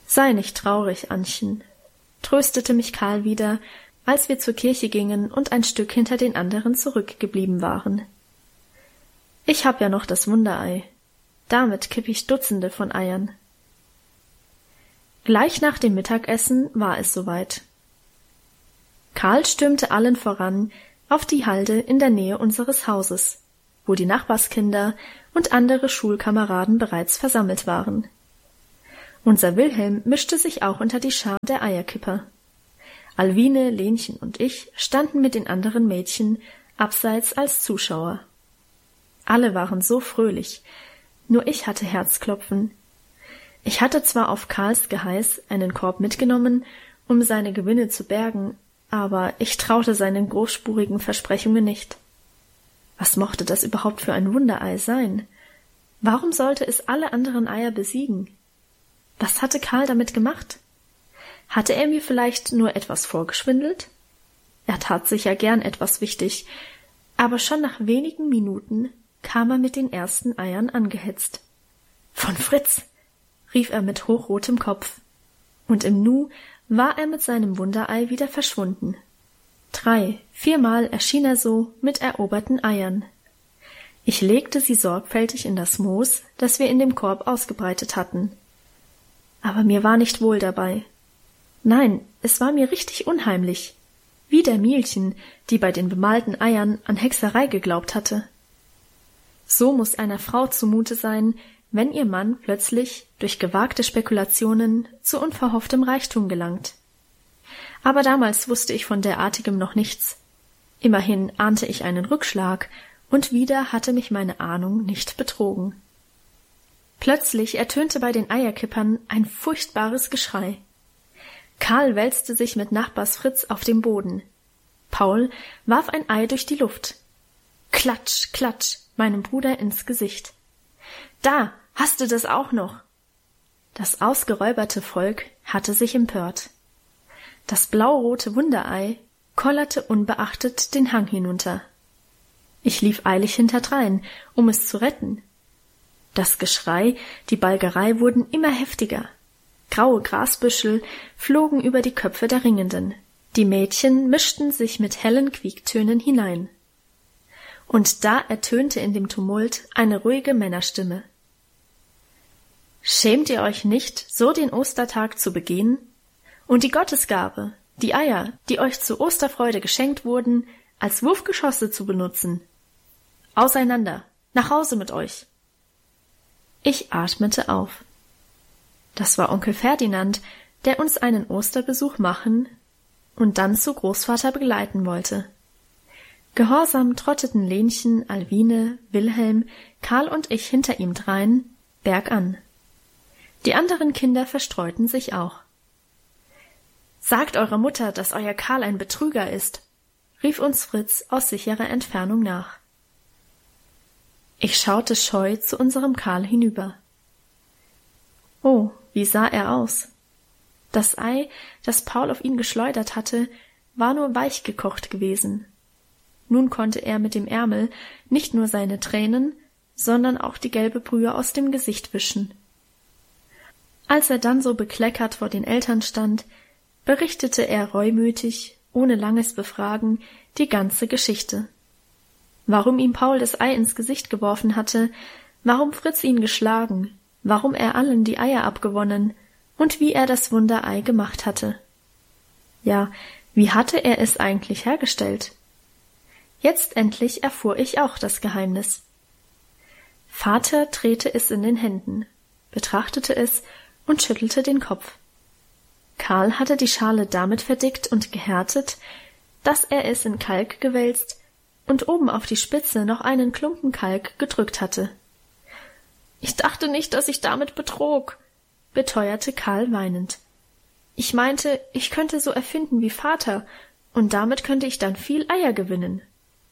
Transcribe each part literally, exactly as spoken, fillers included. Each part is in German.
»Sei nicht traurig, Annchen«, tröstete mich Karl wieder, als wir zur Kirche gingen und ein Stück hinter den anderen zurückgeblieben waren. »Ich hab ja noch das Wunderei. Damit kipp ich Dutzende von Eiern.« Gleich nach dem Mittagessen war es soweit. Karl stürmte allen voran auf die Halde in der Nähe unseres Hauses, wo die Nachbarskinder und andere Schulkameraden bereits versammelt waren. Unser Wilhelm mischte sich auch unter die Schar der Eierkipper. Alwine, Lenchen und ich standen mit den anderen Mädchen abseits als Zuschauer. Alle waren so fröhlich, nur ich hatte Herzklopfen. Ich hatte zwar auf Karls Geheiß einen Korb mitgenommen, um seine Gewinne zu bergen, aber ich traute seinen großspurigen Versprechungen nicht. Was mochte das überhaupt für ein Wunderei sein? Warum sollte es alle anderen Eier besiegen? Was hatte Karl damit gemacht? Hatte er mir vielleicht nur etwas vorgeschwindelt? Er tat sich ja gern etwas wichtig, aber schon nach wenigen Minuten kam er mit den ersten Eiern angehetzt. »Von Fritz«, rief er mit hochrotem Kopf, und im Nu war er mit seinem Wunderei wieder verschwunden. Drei, viermal erschien er so mit eroberten Eiern. Ich legte sie sorgfältig in das Moos, das wir in dem Korb ausgebreitet hatten. Aber mir war nicht wohl dabei. Nein, es war mir richtig unheimlich, wie der Mielchen, die bei den bemalten Eiern an Hexerei geglaubt hatte. So muß einer Frau zumute sein, wenn ihr Mann plötzlich durch gewagte Spekulationen zu unverhofftem Reichtum gelangt. Aber damals wusste ich von derartigem noch nichts. Immerhin ahnte ich einen Rückschlag, und wieder hatte mich meine Ahnung nicht betrogen. Plötzlich ertönte bei den Eierkippern ein furchtbares Geschrei. Karl wälzte sich mit Nachbars Fritz auf dem Boden. Paul warf ein Ei durch die Luft. Klatsch, klatsch, meinem Bruder ins Gesicht. »Da, hast du das auch noch?« Das ausgeräuberte Volk hatte sich empört. Das blaurote Wunderei kollerte unbeachtet den Hang hinunter. Ich lief eilig hinterdrein, um es zu retten. Das Geschrei, die Balgerei wurden immer heftiger. Graue Grasbüschel flogen über die Köpfe der Ringenden. Die Mädchen mischten sich mit hellen Quiektönen hinein. Und da ertönte in dem Tumult eine ruhige Männerstimme. »Schämt ihr euch nicht, so den Ostertag zu begehen? Und die Gottesgabe, die Eier, die euch zur Osterfreude geschenkt wurden, als Wurfgeschosse zu benutzen? Auseinander, nach Hause mit euch!« Ich atmete auf. Das war Onkel Ferdinand, der uns einen Osterbesuch machen und dann zu Großvater begleiten wollte. Gehorsam trotteten Lenchen, Alwine, Wilhelm, Karl und ich hinter ihm drein, bergan. Die anderen Kinder verstreuten sich auch. »Sagt eurer Mutter, dass euer Karl ein Betrüger ist«, rief uns Fritz aus sicherer Entfernung nach. Ich schaute scheu zu unserem Karl hinüber. Oh, wie sah er aus? Das Ei, das Paul auf ihn geschleudert hatte, war nur weich gekocht gewesen. Nun konnte er mit dem Ärmel nicht nur seine Tränen, sondern auch die gelbe Brühe aus dem Gesicht wischen. Als er dann so bekleckert vor den Eltern stand, berichtete er reumütig, ohne langes Befragen, die ganze Geschichte. Warum ihm Paul das Ei ins Gesicht geworfen hatte, warum Fritz ihn geschlagen, warum er allen die Eier abgewonnen und wie er das Wunderei gemacht hatte. Ja, wie hatte er es eigentlich hergestellt? Jetzt endlich erfuhr ich auch das Geheimnis. Vater drehte es in den Händen, betrachtete es und schüttelte den Kopf. Karl hatte die Schale damit verdickt und gehärtet, dass er es in Kalk gewälzt und oben auf die Spitze noch einen Klumpen Kalk gedrückt hatte. »Ich dachte nicht, dass ich damit betrog«, beteuerte Karl weinend. »Ich meinte, ich könnte so erfinden wie Vater, und damit könnte ich dann viel Eier gewinnen.«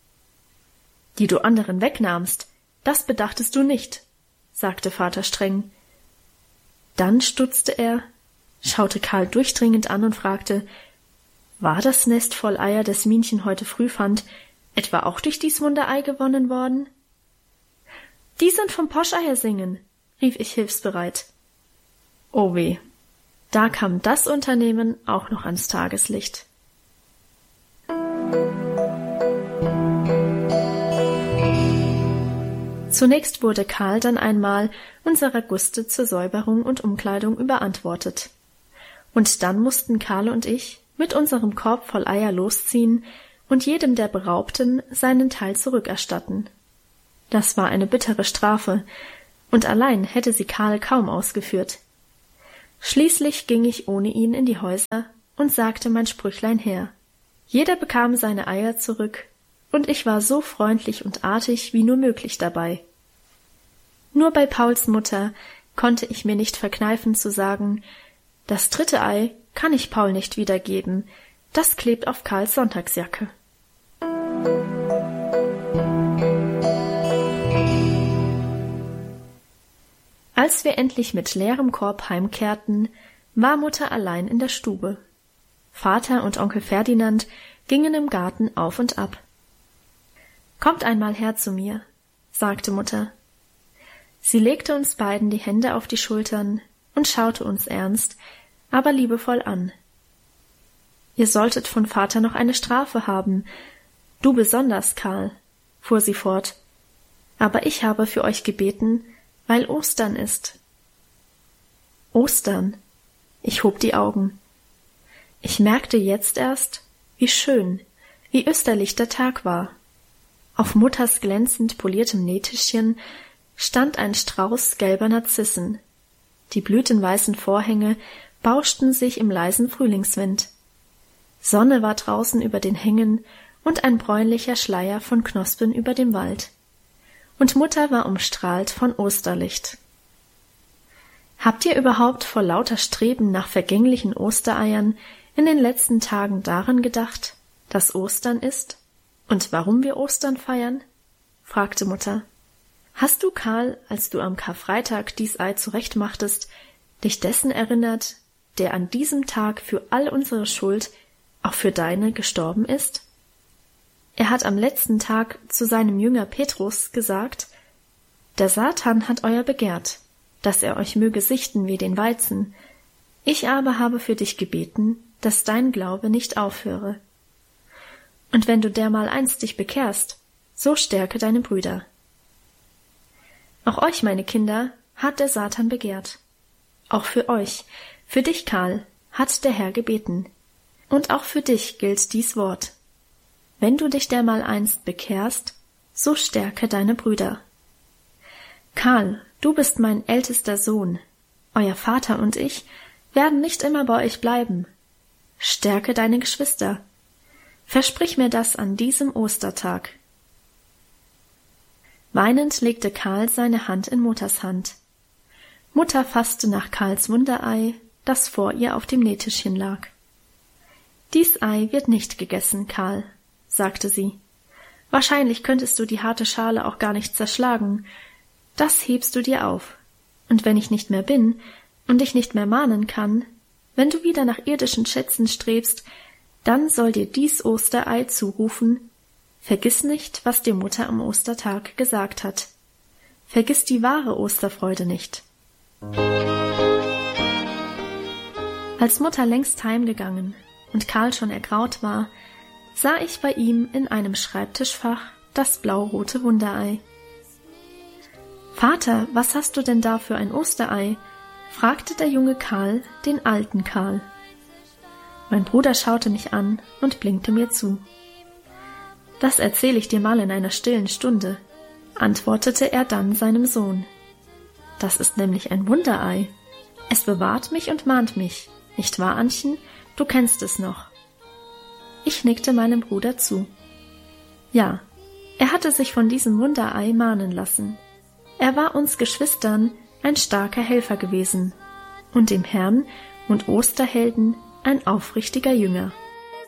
»Die du anderen wegnahmst, das bedachtest du nicht«, sagte Vater streng. Dann stutzte er, schaute Karl durchdringend an und fragte, »War das Nest voll Eier, das Minchen heute früh fand, etwa auch durch dies Wunderei gewonnen worden?« »Die sind vom Poscheiersingen«, rief ich hilfsbereit. »Oh weh«, Da kam das Unternehmen auch noch ans Tageslicht. Zunächst wurde Karl dann einmal unserer Guste zur Säuberung und Umkleidung überantwortet. Und dann mussten Karl und ich mit unserem Korb voll Eier losziehen und jedem der Beraubten seinen Teil zurückerstatten. Das war eine bittere Strafe, und allein hätte sie Karl kaum ausgeführt. Schließlich ging ich ohne ihn in die Häuser und sagte mein Sprüchlein her. Jeder bekam seine Eier zurück, und ich war so freundlich und artig wie nur möglich dabei. Nur bei Pauls Mutter konnte ich mir nicht verkneifen zu sagen, das dritte Ei kann ich Paul nicht wiedergeben, das klebt auf Karls Sonntagsjacke. Als wir endlich mit leerem Korb heimkehrten, war Mutter allein in der Stube. Vater und Onkel Ferdinand gingen im Garten auf und ab. »Kommt einmal her zu mir«, sagte Mutter. Sie legte uns beiden die Hände auf die Schultern und schaute uns ernst, aber liebevoll an. »Ihr solltet von Vater noch eine Strafe haben, du besonders, Karl«, fuhr sie fort, »aber ich habe für euch gebeten, weil Ostern ist.« »Ostern«, ich hob die Augen. Ich merkte jetzt erst, wie schön, wie österlich der Tag war. Auf Mutters glänzend poliertem Nähtischchen stand ein Strauß gelber Narzissen. Die blütenweißen Vorhänge bauschten sich im leisen Frühlingswind. Sonne war draußen über den Hängen und ein bräunlicher Schleier von Knospen über dem Wald. Und Mutter war umstrahlt von Osterlicht. »Habt ihr überhaupt vor lauter Streben nach vergänglichen Ostereiern in den letzten Tagen daran gedacht, dass Ostern ist und warum wir Ostern feiern?« fragte Mutter. »Hast du, Karl, als du am Karfreitag dies Ei zurechtmachtest, dich dessen erinnert, der an diesem Tag für all unsere Schuld, auch für deine, gestorben ist? Er hat am letzten Tag zu seinem Jünger Petrus gesagt, der Satan hat euer begehrt, dass er euch möge sichten wie den Weizen. Ich aber habe für dich gebeten, dass dein Glaube nicht aufhöre. Und wenn du dermaleinst dich bekehrst, so stärke deine Brüder. Auch euch, meine Kinder, hat der Satan begehrt. Auch für euch, für dich, Karl, hat der Herr gebeten. Und auch für dich gilt dies Wort. Wenn du dich dermaleinst bekehrst, so stärke deine Brüder. Karl, du bist mein ältester Sohn. Euer Vater und ich werden nicht immer bei euch bleiben. Stärke deine Geschwister. Versprich mir das an diesem Ostertag.« Weinend legte Karl seine Hand in Mutters Hand. Mutter fasste nach Karls Wunderei, das vor ihr auf dem Nähtischchen lag. »Dies Ei wird nicht gegessen, Karl«, sagte sie. »Wahrscheinlich könntest du die harte Schale auch gar nicht zerschlagen. Das hebst du dir auf. Und wenn ich nicht mehr bin und dich nicht mehr mahnen kann, wenn du wieder nach irdischen Schätzen strebst, dann soll dir dies Osterei zurufen: Vergiss nicht, was dir Mutter am Ostertag gesagt hat. Vergiss die wahre Osterfreude nicht.« Als Mutter längst heimgegangen und Karl schon ergraut war, sah ich bei ihm in einem Schreibtischfach das blau-rote Wunderei. »Vater, was hast du denn da für ein Osterei?« fragte der junge Karl den alten Karl. Mein Bruder schaute mich an und blinkte mir zu. »Das erzähle ich dir mal in einer stillen Stunde«, antwortete er dann seinem Sohn. »Das ist nämlich ein Wunderei. Es bewahrt mich und mahnt mich, nicht wahr, Annchen? Du kennst es noch.« Ich nickte meinem Bruder zu. Ja, er hatte sich von diesem Wunderei mahnen lassen. Er war uns Geschwistern ein starker Helfer gewesen und dem Herrn und Osterhelden ein aufrichtiger Jünger.